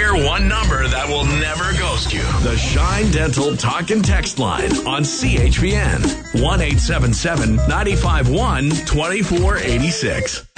Hear one number that will never ghost you. The Shine Dental Talk and Text line on CHPN. 1-877-951-2486.